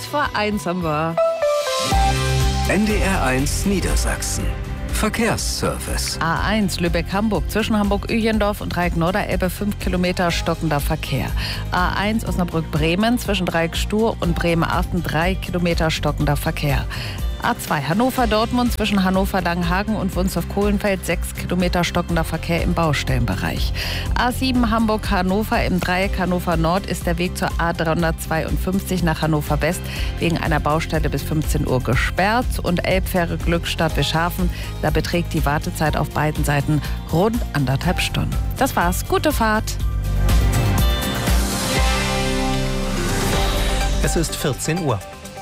vor 1 haben wir. NDR 1 Niedersachsen. Verkehrsservice. A1 Lübeck-Hamburg zwischen Hamburg-Üchendorf und Dreieck-Norderelbe 5 Kilometer stockender Verkehr. A1 Osnabrück-Bremen zwischen Dreieck-Stur und Bremerhaven 3 Kilometer stockender Verkehr. A2 Hannover-Dortmund zwischen Hannover-Langenhagen und Wunstorf-Kohlenfeld 6 Kilometer stockender Verkehr im Baustellenbereich. A7 Hamburg-Hannover im Dreieck Hannover-Nord ist der Weg zur A352 nach Hannover-West wegen einer Baustelle bis 15 Uhr gesperrt. Und Elbfähre Glückstadt-Wischhafen, da beträgt die Wartezeit auf beiden Seiten rund 1,5 Stunden. Das war's. Gute Fahrt. Es ist 14 Uhr.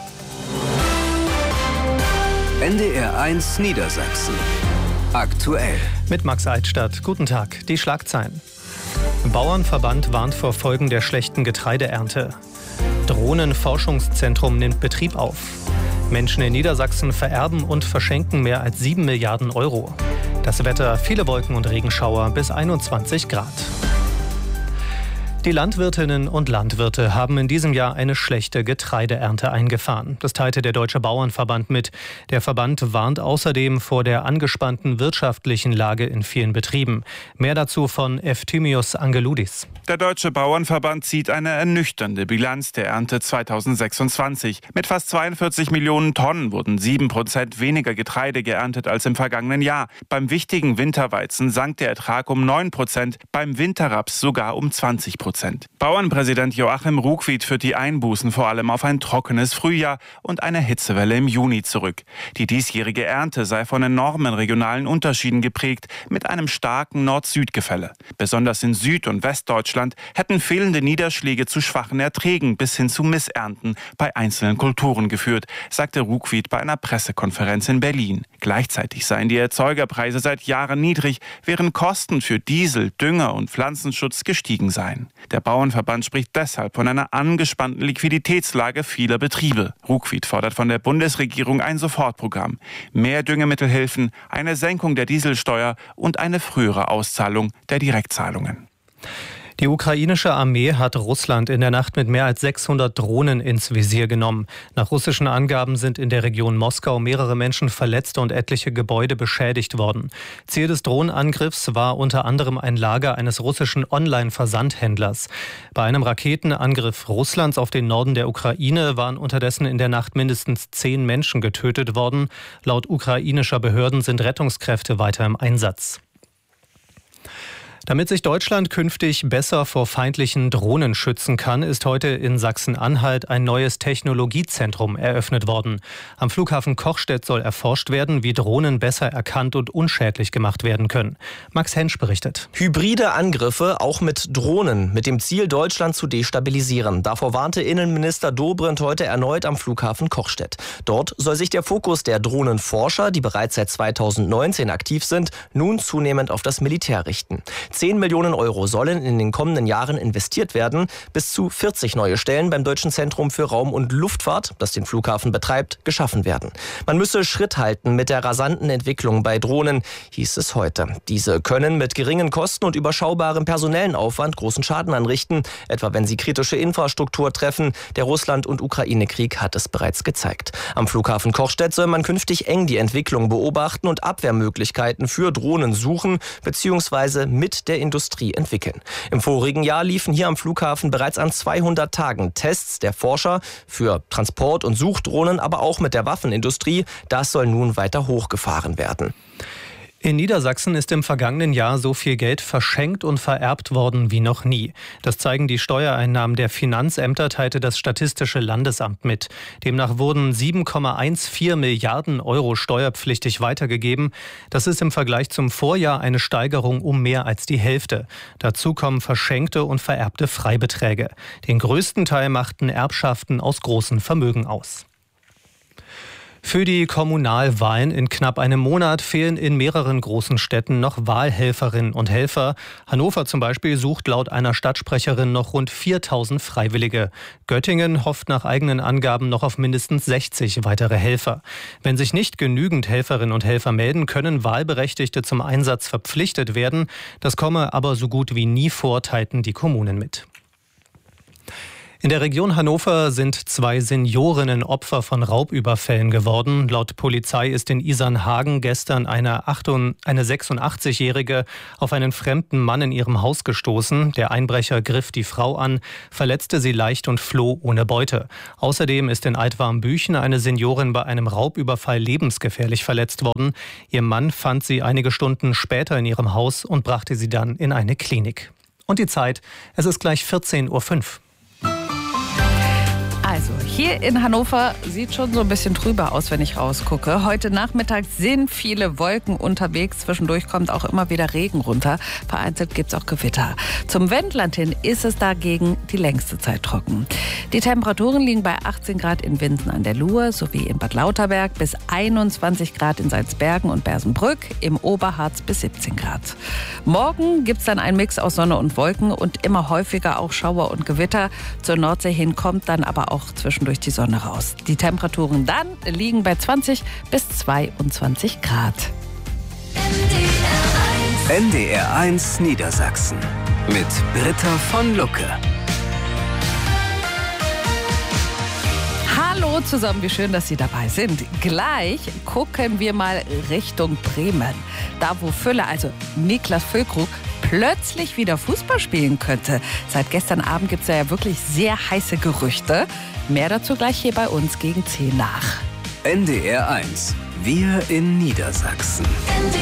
NDR 1 Niedersachsen. Aktuell. Mit Max Eitstadt. Guten Tag. Die Schlagzeilen. Bauernverband warnt vor Folgen der schlechten Getreideernte. Drohnenforschungszentrum nimmt Betrieb auf. Menschen in Niedersachsen vererben und verschenken mehr als 7 Milliarden Euro. Das Wetter: viele Wolken und Regenschauer bis 21 Grad. Die Landwirtinnen und Landwirte haben in diesem Jahr eine schlechte Getreideernte eingefahren. Das teilte der Deutsche Bauernverband mit. Der Verband warnt außerdem vor der angespannten wirtschaftlichen Lage in vielen Betrieben. Mehr dazu von Efthymios Angeloudis. Der Deutsche Bauernverband zieht eine ernüchternde Bilanz der Ernte 2026. Mit fast 42 Millionen Tonnen wurden 7% weniger Getreide geerntet als im vergangenen Jahr. Beim wichtigen Winterweizen sank der Ertrag um 9%, beim Winterraps sogar um 20%. Bauernpräsident Joachim Ruckwied führt die Einbußen vor allem auf ein trockenes Frühjahr und eine Hitzewelle im Juni zurück. Die diesjährige Ernte sei von enormen regionalen Unterschieden geprägt, mit einem starken Nord-Süd-Gefälle. Besonders in Süd- und Westdeutschland hätten fehlende Niederschläge zu schwachen Erträgen bis hin zu Missernten bei einzelnen Kulturen geführt, sagte Ruckwied bei einer Pressekonferenz in Berlin. Gleichzeitig seien die Erzeugerpreise seit Jahren niedrig, während Kosten für Diesel, Dünger und Pflanzenschutz gestiegen seien. Der Bauernverband spricht deshalb von einer angespannten Liquiditätslage vieler Betriebe. Ruckwied fordert von der Bundesregierung ein Sofortprogramm, mehr Düngemittelhilfen, eine Senkung der Dieselsteuer und eine frühere Auszahlung der Direktzahlungen. Die ukrainische Armee hat Russland in der Nacht mit mehr als 600 Drohnen ins Visier genommen. Nach russischen Angaben sind in der Region Moskau mehrere Menschen verletzt und etliche Gebäude beschädigt worden. Ziel des Drohnenangriffs war unter anderem ein Lager eines russischen Online-Versandhändlers. Bei einem Raketenangriff Russlands auf den Norden der Ukraine waren unterdessen in der Nacht mindestens 10 Menschen getötet worden. Laut ukrainischer Behörden sind Rettungskräfte weiter im Einsatz. Damit sich Deutschland künftig besser vor feindlichen Drohnen schützen kann, ist heute in Sachsen-Anhalt ein neues Technologiezentrum eröffnet worden. Am Flughafen Kochstedt soll erforscht werden, wie Drohnen besser erkannt und unschädlich gemacht werden können. Max Hensch berichtet. Hybride Angriffe, auch mit Drohnen, mit dem Ziel, Deutschland zu destabilisieren. Davor warnte Innenminister Dobrindt heute erneut am Flughafen Kochstedt. Dort soll sich der Fokus der Drohnenforscher, die bereits seit 2019 aktiv sind, nun zunehmend auf das Militär richten. 10 Millionen Euro sollen in den kommenden Jahren investiert werden. Bis zu 40 neue Stellen beim Deutschen Zentrum für Raum- und Luftfahrt, das den Flughafen betreibt, geschaffen werden. Man müsse Schritt halten mit der rasanten Entwicklung bei Drohnen, hieß es heute. Diese können mit geringen Kosten und überschaubarem personellen Aufwand großen Schaden anrichten, etwa wenn sie kritische Infrastruktur treffen. Der Russland- und Ukraine-Krieg hat es bereits gezeigt. Am Flughafen Kochstedt soll man künftig eng die Entwicklung beobachten und Abwehrmöglichkeiten für Drohnen suchen bzw. mit der Industrie entwickeln. Im vorigen Jahr liefen hier am Flughafen bereits an 200 Tagen Tests der Forscher für Transport- und Suchdrohnen, aber auch mit der Waffenindustrie. Das soll nun weiter hochgefahren werden. In Niedersachsen ist im vergangenen Jahr so viel Geld verschenkt und vererbt worden wie noch nie. Das zeigen die Steuereinnahmen der Finanzämter, teilte das Statistische Landesamt mit. Demnach wurden 7,14 Milliarden Euro steuerpflichtig weitergegeben. Das ist im Vergleich zum Vorjahr eine Steigerung um mehr als die Hälfte. Dazu kommen verschenkte und vererbte Freibeträge. Den größten Teil machten Erbschaften aus großen Vermögen aus. Für die Kommunalwahlen in knapp einem Monat fehlen in mehreren großen Städten noch Wahlhelferinnen und Helfer. Hannover zum Beispiel sucht laut einer Stadtsprecherin noch rund 4.000 Freiwillige. Göttingen hofft nach eigenen Angaben noch auf mindestens 60 weitere Helfer. Wenn sich nicht genügend Helferinnen und Helfer melden, können Wahlberechtigte zum Einsatz verpflichtet werden. Das komme aber so gut wie nie vor, teilten die Kommunen mit. In der Region Hannover sind 2 Seniorinnen Opfer von Raubüberfällen geworden. Laut Polizei ist in Isernhagen gestern eine 86-Jährige auf einen fremden Mann in ihrem Haus gestoßen. Der Einbrecher griff die Frau an, verletzte sie leicht und floh ohne Beute. Außerdem ist in Altwarmbüchen eine Seniorin bei einem Raubüberfall lebensgefährlich verletzt worden. Ihr Mann fand sie einige Stunden später in ihrem Haus und brachte sie dann in eine Klinik. Und die Zeit, es ist gleich 14:05 Uhr. Also, hier in Hannover sieht schon so ein bisschen trüber aus, wenn ich rausgucke. Heute Nachmittag sind viele Wolken unterwegs. Zwischendurch kommt auch immer wieder Regen runter. Vereinzelt gibt es auch Gewitter. Zum Wendland hin ist es dagegen die längste Zeit trocken. Die Temperaturen liegen bei 18 Grad in Winsen an der Luhr sowie in Bad Lauterberg, bis 21 Grad in Salzbergen und Bersenbrück, im Oberharz bis 17 Grad. Morgen gibt es dann einen Mix aus Sonne und Wolken und immer häufiger auch Schauer und Gewitter. Zur Nordsee hin kommt dann aber auch zwischendurch die Sonne raus. Die Temperaturen dann liegen bei 20 bis 22 Grad. NDR1 Niedersachsen mit Britta von Lucke. Hallo zusammen, wie schön, dass Sie dabei sind. Gleich gucken wir mal Richtung Bremen. Da, wo Fülle, also Niklas Füllkrug, plötzlich wieder Fußball spielen könnte. Seit gestern Abend gibt es ja wirklich sehr heiße Gerüchte. Mehr dazu gleich hier bei uns gegen 10 nach. NDR1, wir in Niedersachsen.